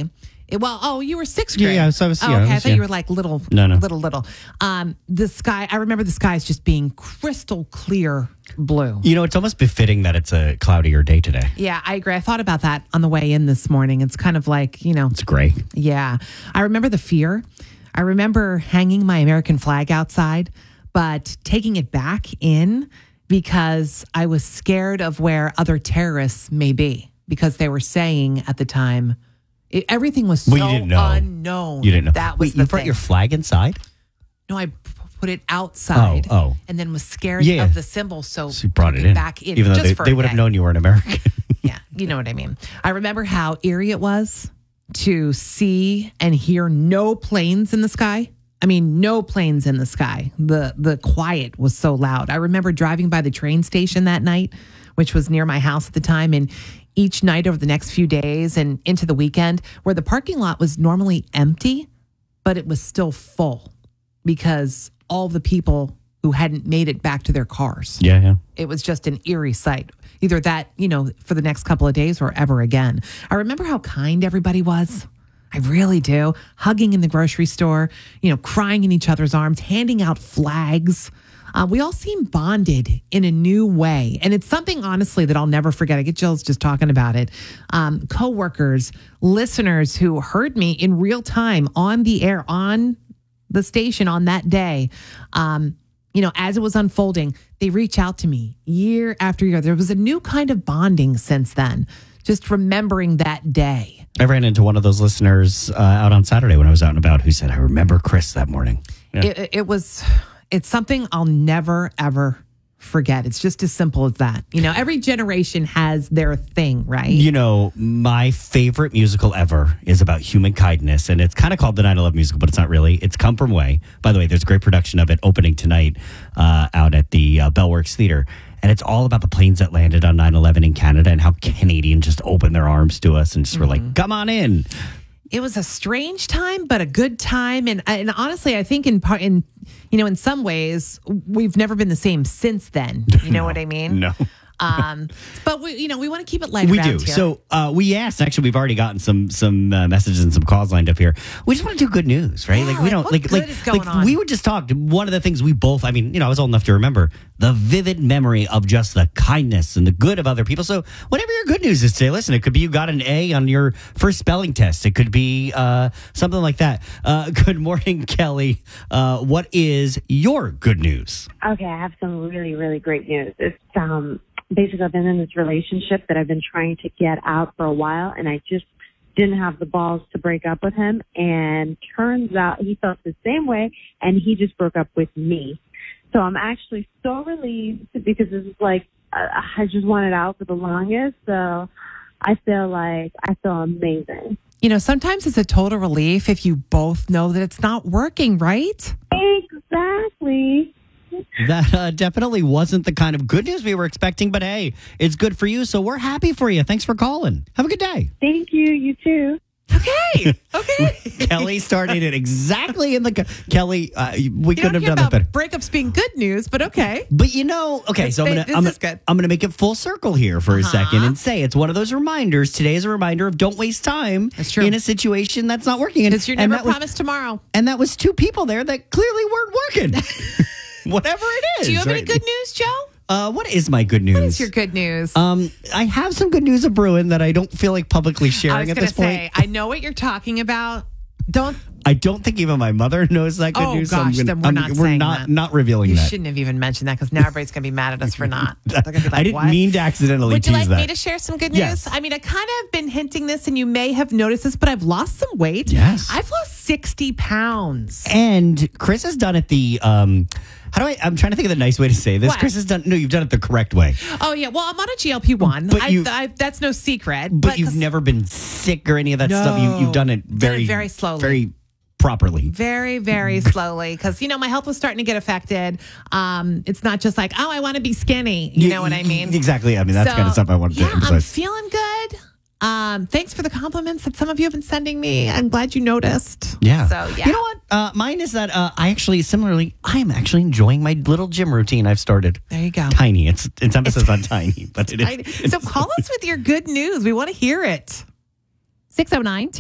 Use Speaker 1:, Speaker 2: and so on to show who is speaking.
Speaker 1: day. You were sixth grade.
Speaker 2: Yeah, so I was,
Speaker 1: okay, I thought you were like little.
Speaker 2: No.
Speaker 1: Little. The sky, I remember the skies just being crystal clear blue.
Speaker 2: It's almost befitting that it's a cloudier day today.
Speaker 1: Yeah, I agree. I thought about that on the way in this morning. It's kind of like,
Speaker 2: It's gray.
Speaker 1: Yeah. I remember the fear. I remember hanging my American flag outside, but taking it back in because I was scared of where other terrorists may be, because they were saying at the time, everything was so
Speaker 2: you didn't know.
Speaker 1: unknown.
Speaker 2: You didn't know.
Speaker 1: That was
Speaker 2: Wait, you brought your flag inside?
Speaker 1: No, I put it outside.
Speaker 2: Oh.
Speaker 1: And then was scared
Speaker 2: Yeah.
Speaker 1: of the symbol, so
Speaker 2: you brought it in.
Speaker 1: back in.
Speaker 2: Even though
Speaker 1: just for
Speaker 2: they
Speaker 1: a
Speaker 2: would have
Speaker 1: day.
Speaker 2: known you were an American.
Speaker 1: Yeah, you know what I mean. I remember how eerie it was to see and hear no planes in the sky. I mean, no planes in the sky. The quiet was so loud. I remember driving by the train station that night, which was near my house at the time, and each night over the next few days and into the weekend, where the parking lot was normally empty, but it was still full because all the people who hadn't made it back to their cars.
Speaker 2: Yeah.
Speaker 1: It was just an eerie sight. Either that, for the next couple of days or ever again. I remember how kind everybody was. I really do. Hugging in the grocery store, crying in each other's arms, handing out flags. We all seem bonded in a new way. And it's something, honestly, that I'll never forget. I get chills just talking about it. Coworkers, listeners who heard me in real time on the air, on the station on that day, as it was unfolding, they reach out to me year after year. There was a new kind of bonding since then, just remembering that day.
Speaker 2: I ran into one of those listeners out on Saturday when I was out and about who said, I remember Chris that morning. Yeah.
Speaker 1: It's something I'll never, ever forget. It's just as simple as that. Every generation has their thing, right?
Speaker 2: My favorite musical ever is about human kindness, and it's kind of called the 9/11 musical, but it's not really. It's Come From Away. By the way, there's a great production of it opening tonight out at the Bellworks Theater, and it's all about the planes that landed on 9/11 in Canada and how Canadians just opened their arms to us and just were like, come on in.
Speaker 1: It was a strange time, but a good time. And honestly, I think in some ways, we've never been the same since then. You know what I mean?
Speaker 2: No.
Speaker 1: But we want to keep it light.
Speaker 2: We
Speaker 1: around
Speaker 2: do.
Speaker 1: here.
Speaker 2: So we asked. Actually, we've already gotten some messages and some calls lined up here. We just want to do good news, right?
Speaker 1: Yeah,
Speaker 2: we don't
Speaker 1: what good is going on?
Speaker 2: We would just talk. One of the things we both. I was old enough to remember the vivid memory of just the kindness and the good of other people. So whatever your good news is today, listen. It could be you got an A on your first spelling test. It could be something like that. Good morning, Kelly. What is your good news?
Speaker 3: Okay, I have some really, really great news. It's basically I've been in this relationship that I've been trying to get out for a while, and I just didn't have the balls to break up with him. And turns out he felt the same way, and he just broke up with me. So I'm actually so relieved because this is like I just wanted out for the longest. So I feel amazing.
Speaker 1: Sometimes it's a total relief if you both know that it's not working, right?
Speaker 3: Exactly.
Speaker 2: That definitely wasn't the kind of good news we were expecting, but hey, it's good for you, so we're happy for you. Thanks for calling. Have a good day.
Speaker 3: Thank you. You too.
Speaker 1: Okay.
Speaker 2: Kelly started it exactly in the... Kelly, we couldn't have done that better.
Speaker 1: Breakups being good news, but okay.
Speaker 2: But okay, so I'm gonna make it full circle here for a second and say it's one of those reminders. Today is a reminder of don't waste time in a situation that's not working.
Speaker 1: Because you're never promised tomorrow.
Speaker 2: And that was two people there that clearly weren't working. Whatever it is.
Speaker 1: Do you have any good news, Joe?
Speaker 2: What is my good news?
Speaker 1: What is your good news?
Speaker 2: I have some good news of brewing that I don't feel like publicly sharing at this point.
Speaker 1: I know what you're talking about.
Speaker 2: I don't think even my mother knows that good news.
Speaker 1: Oh gosh, then we're
Speaker 2: not revealing
Speaker 1: you
Speaker 2: that.
Speaker 1: You shouldn't have even mentioned that because now everybody's going to be mad at us for not. They're going to be like,
Speaker 2: I didn't mean to accidentally tease that.
Speaker 1: Would you like me to share some good news?
Speaker 2: Yes.
Speaker 1: I mean, I kind of been hinting this, and you may have noticed this, but I've lost some weight.
Speaker 2: Yes,
Speaker 1: I've lost 60 pounds.
Speaker 2: And Chris has done it the. I'm trying to think of the nice way to say this.
Speaker 1: What?
Speaker 2: Chris has done. No, you've done it the correct way.
Speaker 1: Oh yeah. Well, I'm on a GLP-1. But that's no secret.
Speaker 2: But you've never been sick or any of that stuff. You've done it very
Speaker 1: slowly.
Speaker 2: Very properly.
Speaker 1: Very, very slowly. Because, my health was starting to get affected. It's not just like, I want to be skinny. You know what I mean?
Speaker 2: Exactly. I mean, that's kind of stuff I wanted to emphasize.
Speaker 1: I'm feeling good. Thanks for the compliments that some of you have been sending me. I'm glad you noticed.
Speaker 2: Yeah.
Speaker 1: So, yeah.
Speaker 2: You know what? Mine is that I am actually enjoying my little gym routine I've started.
Speaker 1: There you go.
Speaker 2: Tiny. It's emphasis on tiny, but it is.
Speaker 1: So call us with your good news. We want to hear it. 609